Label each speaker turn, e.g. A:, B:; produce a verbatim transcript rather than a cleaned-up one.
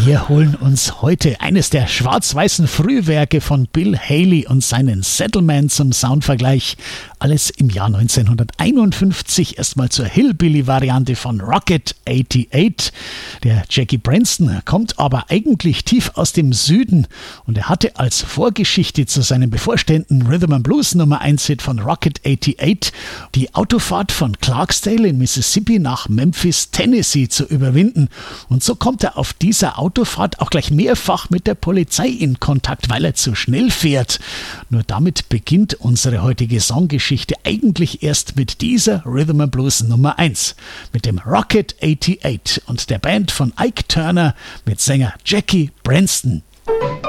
A: Wir holen uns heute eines der schwarz-weißen Frühwerke von Bill Haley und seinen Settlement zum Soundvergleich. Alles im Jahr neunzehnhunderteinundfünfzig, erstmal zur Hillbilly-Variante von Rocket achtundachtzig. Der Jackie Branston kommt aber eigentlich tief aus dem Süden und er hatte als Vorgeschichte zu seinem bevorstehenden Rhythm and Blues Nummer eins Hit von Rocket achtundachtzig die Autofahrt von Clarksdale in Mississippi nach Memphis, Tennessee zu überwinden. Und so kommt er auf dieser Autofahrt auch gleich mehrfach mit der Polizei in Kontakt, weil er zu schnell fährt. Nur damit beginnt unsere heutige Songgeschichte eigentlich erst mit dieser Rhythm and Blues Nummer eins, mit dem Rocket achtundachtzig und der Band von Ike Turner mit Sänger Jackie Branston.